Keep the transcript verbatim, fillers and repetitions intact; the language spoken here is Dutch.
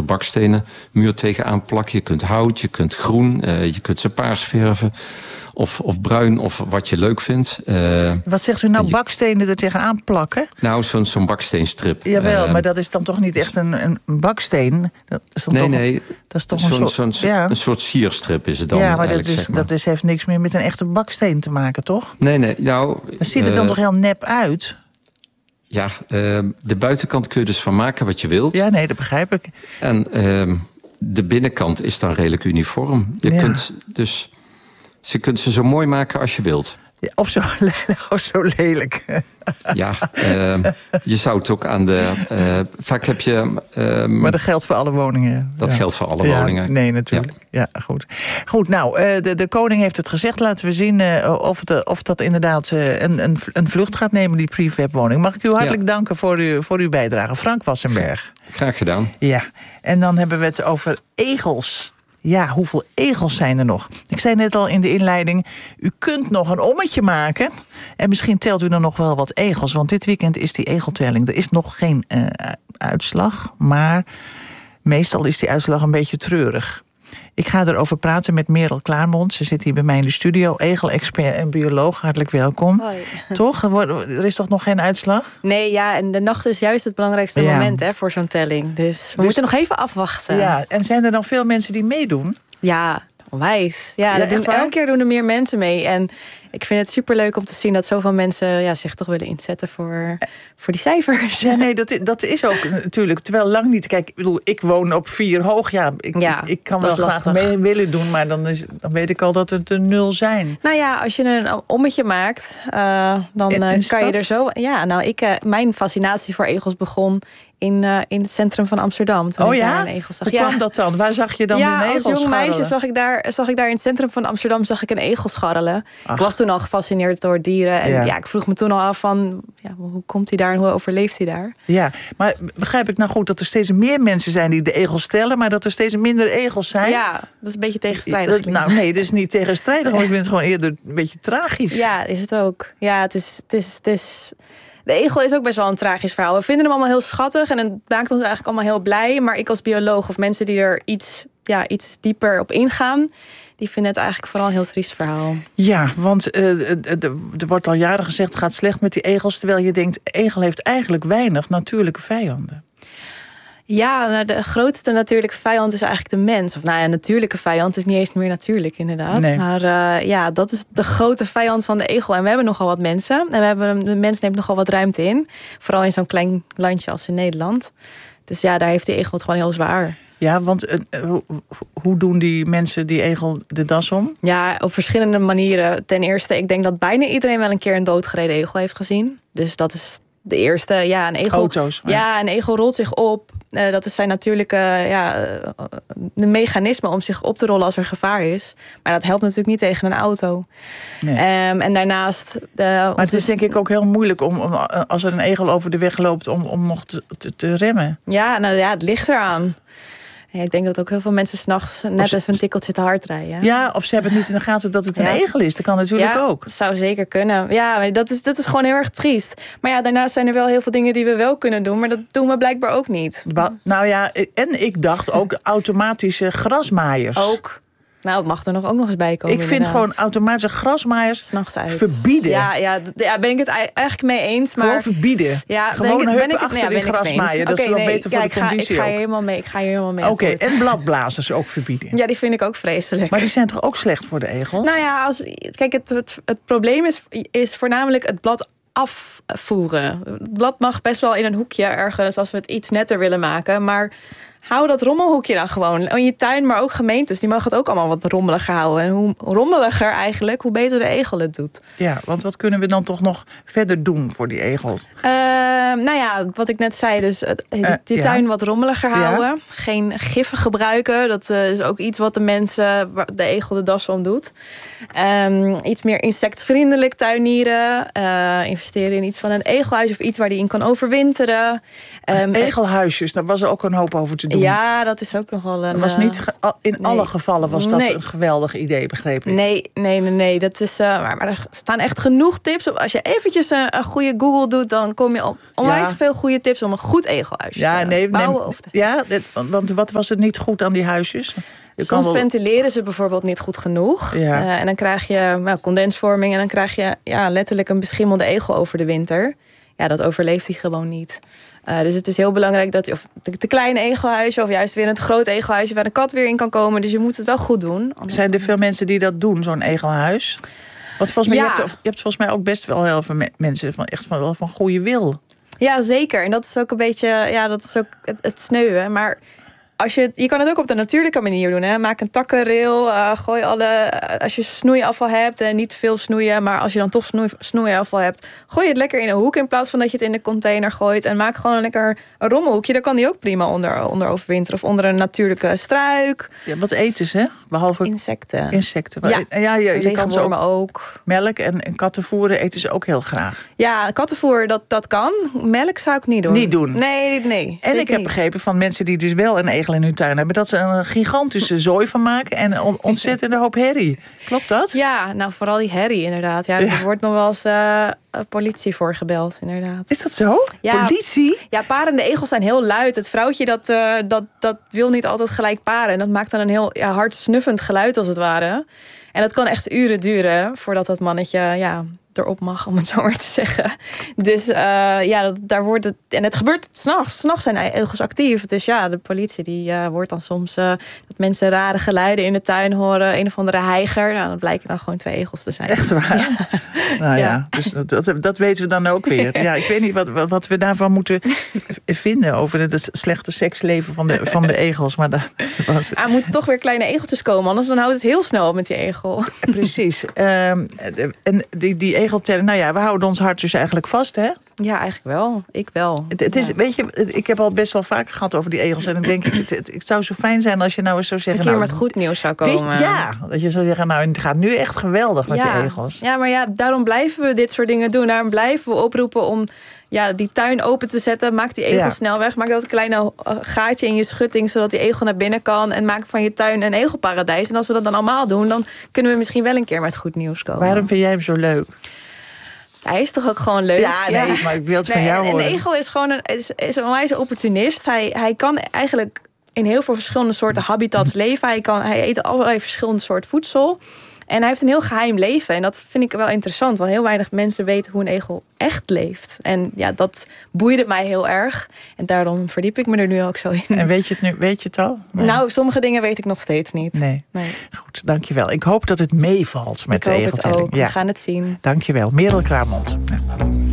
bakstenen muur tegenaan plakken. Je kunt hout, je kunt groen, uh, je kunt ze paars verven. Of, of bruin, of wat je leuk vindt. Uh, wat zegt u nou, je, bakstenen er tegenaan plakken? Nou, zo'n, zo'n baksteenstrip. Jawel, uh, uh, maar dat is dan toch niet echt een, een baksteen? Dat is dan nee, toch, nee. Dat is toch zo'n, een soort... zo'n, ja. een soort sierstrip is het dan. Ja, maar dat, is, zeg maar. dat is, heeft niks meer met een echte baksteen te maken, toch? Nee, nee. Nou, dan ziet het dan uh, toch heel nep uit? Ja, uh, de buitenkant kun je dus van maken wat je wilt. Ja, nee, dat begrijp ik. En uh, de binnenkant is dan redelijk uniform. Je ja. kunt dus... Ze kunt ze zo mooi maken als je wilt. Ja, of, zo lelijk, of zo lelijk. Ja, uh, je zou het ook aan de... Uh, vaak heb je... Uh, maar dat geldt voor alle woningen. Dat ja. geldt voor alle ja, woningen. Nee, natuurlijk. Ja, ja goed. Goed, nou, uh, de, de koning heeft het gezegd. Laten we zien uh, of, de, of dat inderdaad uh, een, een, een vlucht gaat nemen, die prefab woning. Mag ik u hartelijk ja. danken voor, u, voor uw bijdrage. Frank Wassenberg. Graag gedaan. Ja, en dan hebben we het over egels. Ja, hoeveel egels zijn er nog? Ik zei net al in de inleiding, u kunt nog een ommetje maken. En misschien telt u dan nog wel wat egels. Want dit weekend is die egeltelling. Er is nog geen uh, uitslag, maar meestal is die uitslag een beetje treurig. Ik ga erover praten met Merel Klaarmond. Ze zit hier bij mij in de studio. Egelexpert en bioloog, hartelijk welkom. Hoi. Toch? Er is toch nog geen uitslag? Nee, ja, en de nacht is juist het belangrijkste ja. moment hè, voor zo'n telling. Dus we dus, moeten nog even afwachten. Ja, en zijn er dan veel mensen die meedoen? Ja, onwijs. Ja, ja doen, elke keer doen er meer mensen mee. En ik vind het superleuk om te zien dat zoveel mensen ja, zich toch willen inzetten voor, voor die cijfers. Ja, nee, dat is, dat is ook natuurlijk. Terwijl lang niet. Kijk, ik bedoel, ik woon op vier hoog. Ja, ik, ja, ik, ik kan wel graag mee willen doen, maar dan, is, dan weet ik al dat het er nul zijn. Nou ja, als je een ommetje maakt, uh, dan uh, kan stad? je er zo. Ja, nou, ik, uh, mijn fascinatie voor egels begon in, uh, in het centrum van Amsterdam. Toen oh ik ja? daar een egel zag. Hoe ja. kwam dat dan? Waar zag je dan ja, een egel scharrelen? Ja, als jong meisje zag ik, daar, zag ik daar in het centrum van Amsterdam zag ik een egel scharrelen. Ach. Ik was toen al gefascineerd door dieren. En ja. ja, ik vroeg me toen al af van, ja, hoe komt hij daar en hoe overleeft hij daar? Ja, maar begrijp ik nou goed dat er steeds meer mensen zijn die de egels stellen, maar dat er steeds minder egels zijn? Ja, dat is een beetje tegenstrijdig. Dat, nou nee, dat is niet tegenstrijdig, maar ik vind het gewoon eerder een beetje tragisch. Ja, is het ook. Ja, het is... Het is, het is de egel is ook best wel een tragisch verhaal. We vinden hem allemaal heel schattig en het maakt ons eigenlijk allemaal heel blij. Maar ik als bioloog of mensen die er iets, ja, iets dieper op ingaan, die vinden het eigenlijk vooral een heel triest verhaal. Ja, want uh, er wordt al jaren gezegd, het gaat slecht met die egels. Terwijl je denkt, egel heeft eigenlijk weinig natuurlijke vijanden. Ja, de grootste natuurlijke vijand is eigenlijk de mens. Of nou ja, natuurlijke vijand is niet eens meer natuurlijk, inderdaad. Nee. Maar uh, ja, dat is de grote vijand van de egel. En we hebben nogal wat mensen. En we hebben, de mens neemt nogal wat ruimte in. Vooral in zo'n klein landje als in Nederland. Dus ja, daar heeft die egel het gewoon heel zwaar. Ja, want uh, hoe doen die mensen die egel de das om? Ja, op verschillende manieren. Ten eerste, ik denk dat bijna iedereen wel een keer een doodgereden egel heeft gezien. Dus dat is de eerste. Ja, een egel. Auto's. Maar... Ja, een egel rolt zich op. Uh, dat is zijn natuurlijke ja, uh, mechanisme om zich op te rollen als er gevaar is. Maar dat helpt natuurlijk niet tegen een auto. Nee. Um, en daarnaast... Uh, maar het is denk ik ook heel moeilijk om, om als er een egel over de weg loopt om, om nog te, te, te remmen. Ja, nou ja, het ligt eraan. Ja, ik denk dat ook heel veel mensen 's nachts net ze, even een tikkeltje te hard rijden. Ja, of ze hebben het niet in de gaten dat het een ja. egel is. Dat kan natuurlijk ja, ook. Dat zou zeker kunnen. Ja, maar dat is, dat is gewoon heel erg triest. Maar ja, daarnaast zijn er wel heel veel dingen die we wel kunnen doen. Maar dat doen we blijkbaar ook niet. Ba- nou ja, en ik dacht ook automatische grasmaaiers. Ook. Nou, het mag er nog ook nog eens bij komen. Ik vind inderdaad. gewoon automatische grasmaaiers 's nachts uit. verbieden. Ja, ja, ja, ben ik het eigenlijk mee eens. Maar gewoon verbieden. Ja, gewoon ben ik, heupen ben ik, achter ja, die grasmaaier. Dat okay, is wel nee, beter ja, voor de ik ga, conditie ik ga ook. hier helemaal mee. Ik ga hier helemaal mee. Oké, okay, en bladblazers ook verbieden. Ja, die vind ik ook vreselijk. Maar die zijn toch ook slecht voor de egels? Nou ja, als, kijk, het, het, het probleem is, is voornamelijk het blad afvoeren. Het blad mag best wel in een hoekje ergens als we het iets netter willen maken. Maar hou dat rommelhoekje dan gewoon. In je tuin, maar ook gemeentes, die mogen het ook allemaal wat rommeliger houden. En hoe rommeliger eigenlijk, hoe beter de egel het doet. Ja, want wat kunnen we dan toch nog verder doen voor die egel? Uh, nou ja, wat ik net zei, dus het, die uh, tuin ja. wat rommeliger houden. Ja. Geen giffen gebruiken. Dat uh, is ook iets wat de mensen, de egel de das om doet. Um, iets meer insectvriendelijk tuinieren. Uh, investeren in iets van een egelhuis of iets waar die in kan overwinteren. Um, Egelhuisjes, daar was er ook een hoop over te doen. Ja, dat is ook nogal een... Dat was niet ge- in nee. alle gevallen was dat Nee. een geweldig idee, begreep ik. Nee, nee, nee, nee. Dat is, uh, maar, maar er staan echt genoeg tips op. Als je eventjes een, een goede Google doet, dan kom je op onwijs Ja. veel goede tips om een goed egelhuisje Ja, te nee, bouwen. nee, Of te... ja, dit, want wat was het niet goed aan die huisjes? Je kan Soms wel- ventileren ze bijvoorbeeld niet goed genoeg. Ja. Uh, en dan krijg je nou, condensvorming en dan krijg je ja, letterlijk een beschimmelde egel over de winter. Ja, dat overleeft hij gewoon niet. Uh, dus het is heel belangrijk dat je of te, te kleine egelhuisje of juist weer een te groot egelhuisje waar een kat weer in kan komen. Dus je moet het wel goed doen. Anders Zijn er veel mensen die dat doen, zo'n egelhuis? Want volgens mij, Ja. je, hebt, je hebt volgens mij ook best wel heel veel me- mensen van echt van, wel van goede wil. Ja, zeker. En dat is ook een beetje, ja, dat is ook het, het sneuwen. Maar als je, het, je kan het ook op de natuurlijke manier doen. Hè? Maak een takkenrail, uh, gooi alle, als je snoeiafval hebt en niet veel snoeien, maar als je dan toch snoei, snoeiafval hebt, gooi je het lekker in een hoek in plaats van dat je het in de container gooit en maak gewoon een lekker een rommelhoekje. Dan kan die ook prima onder, onder overwinteren of onder een natuurlijke struik. Ja, wat eten ze? Behalve Insecten. insecten. Maar, Ja. ja, je, je kan ze ook Regenwormen ook. melk en, en kattenvoeren eten ze ook heel graag. Ja, kattenvoer, dat, dat kan. Melk zou ik niet doen. Niet doen. Nee, nee. En zeker ik heb niet. begrepen van mensen die dus wel een egel in hun tuin hebben, dat ze een gigantische zooi van maken en een on- ontzettende hoop herrie. Klopt dat? Ja, nou vooral die herrie inderdaad. Ja, Ja. er wordt nog wel eens uh, politie voor gebeld, inderdaad. Is dat zo? Ja. Politie? Ja, parende egels zijn heel luid. Het vrouwtje dat, uh, dat, dat wil niet altijd gelijk paren. En dat maakt dan een heel ja, hard snuffend geluid als het ware. En dat kan echt uren duren voordat dat mannetje ja, erop mag, om het zo maar te zeggen. Dus uh, ja, dat, daar wordt het... En het gebeurt s'nachts. S'nachts zijn egels actief. Dus ja, de politie die uh, wordt dan soms... Uh, dat mensen rare geluiden in de tuin horen. Een of andere heiger. Nou, dat blijken dan gewoon twee egels te zijn. Echt waar? Ja. Nou ja, Ja. dus dat, dat, dat weten we dan ook weer. Ja, ik weet niet wat, wat, wat we daarvan moeten vinden over het slechte seksleven van de, van de egels. Maar dat was Er moeten toch weer kleine egeltjes komen. Anders dan houdt het heel snel op met die egel. precies. Um, en die, die egeltellen, nou ja, we houden ons hart dus eigenlijk vast, hè? Ja, eigenlijk wel. Ik wel. Het, het is, Ja. weet je, ik heb al best wel vaak gehad over die egels. En ik denk, het, het, het zou zo fijn zijn als je nou eens zou Een zeggen... keer nou, met goed nieuws zou dit- komen. ja, dat je zou zeggen, nou, het gaat nu echt geweldig met ja. die egels. Ja, maar ja, daarom blijven we dit soort dingen doen. Daarom blijven we oproepen om ja, die tuin open te zetten. Maak die egel Ja. snel weg. Maak dat kleine uh, gaatje in je schutting, zodat die egel naar binnen kan. En maak van je tuin een egelparadijs. En als we dat dan allemaal doen, dan kunnen we misschien wel een keer met goed nieuws komen. Waarom vind jij hem zo leuk? Hij is toch ook gewoon leuk? Ja, nee, maar ik wil het van jou en, horen. En de egel is gewoon een, is, is een wijze opportunist. Hij, hij kan eigenlijk in heel veel verschillende soorten habitats leven. Hij, kan, hij eet allerlei verschillende soorten voedsel. En hij heeft een heel geheim leven. En dat vind ik wel interessant. Want heel weinig mensen weten hoe een egel echt leeft. En ja, dat boeide mij heel erg. En daarom verdiep ik me er nu ook zo in. En weet je het nu? Weet je het al? Nee. Nou, sommige dingen weet ik nog steeds niet. Nee. nee. Goed, dankjewel. Ik hoop dat het meevalt met Ik de hoop het egeltelling. ook. We gaan het zien. Dankjewel. Merel Kramond. Ja.